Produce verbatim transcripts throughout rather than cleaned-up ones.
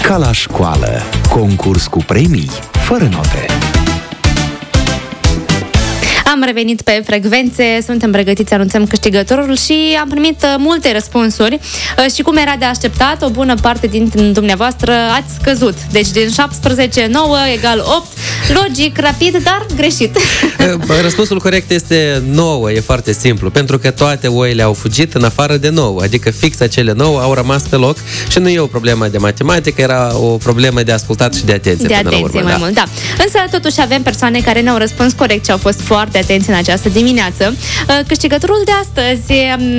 Ca la școală, concurs cu premii, fără note. Am revenit pe frecvențe, suntem pregătiți să anunțăm câștigătorul și am primit uh, multe răspunsuri uh, și cum era de așteptat, o bună parte dintre dumneavoastră ați scăzut. Deci din șaptesprezece, nouă egal opt, logic, rapid, dar greșit. Răspunsul corect este nouă, e foarte simplu, pentru că toate oile au fugit în afară de nouă, adică fix acele nouă au rămas pe loc și nu e o problemă de matematică, era o problemă de ascultat și de atenție. De până atenție la urmă, mai da. mult, da. Însă totuși avem persoane care ne-au răspuns corect și au fost foarte atenți în această dimineață. Câștigătorul de astăzi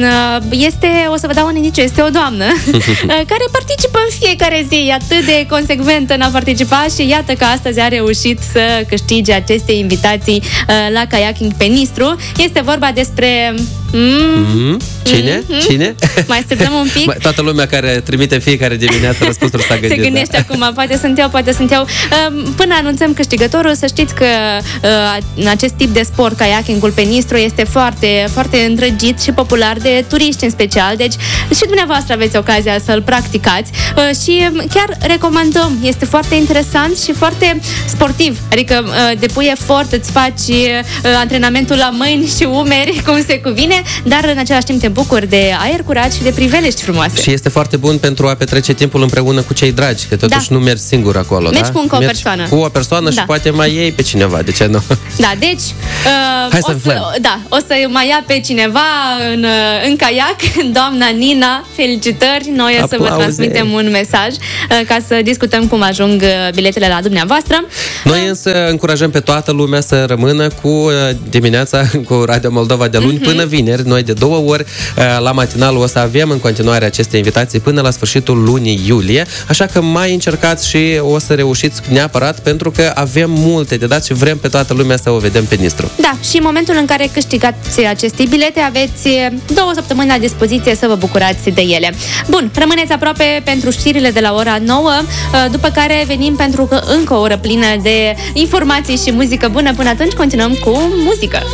este, o să vă dau un indiciu, este o doamnă care participă în fiecare zi, e atât de consecventă în a participa și iată că astăzi a reușit să câștige aceste invitații la kayaking pe Nistru. Este vorba despre... Mm. Mm. Cine? Mm-hmm. Cine? Mai așteptăm un pic. Toată lumea care trimite fiecare dimineață răspunsuri s-a gândit. Se gândește da? acum, poate sunt eu, poate sunt eu. Până anunțăm câștigătorul, să știți că în acest tip de sport, kayakingul pe Nistru, este foarte, foarte îndrăgit și popular de turiști în special. Deci și dumneavoastră aveți ocazia să-l practicați și chiar recomandăm. Este foarte interesant și foarte sportiv. Adică depui efort, îți faci antrenamentul la mâini și umeri, cum se cuvine, dar în același timp te bucuri de aer curat și de priveliști frumoase. Și este foarte bun pentru a petrece timpul împreună cu cei dragi, că totuși da. nu mergi singur acolo. Mergi da? cu încă o mergi persoană. Cu o persoană da. și poate mai iei pe cineva, de ce nu? Da, deci uh, Hai o, să să, da, o să mai ia pe cineva în, în caiac, doamna Nina, felicitări, noi o să vă transmitem un mesaj uh, ca să discutăm cum ajung biletele la dumneavoastră. Noi însă încurajăm pe toată lumea să rămână cu uh, dimineața cu Radio Moldova de luni uh-huh. până vineri. Noi de două ori uh, la matinal o să avem în continuare aceste invitații până la sfârșitul lunii iulie, așa că mai încercați și o să reușiți neapărat, pentru că avem multe de dat și vrem pe toată lumea să o vedem pe Nistru. Da, și în momentul în care câștigați aceste bilete, aveți două săptămâni la dispoziție să vă bucurați de ele. Bun, rămâneți aproape pentru știrile de la ora nouă, după care venim pentru că încă o oră plină de informații și muzică bună. Până atunci continuăm cu muzică.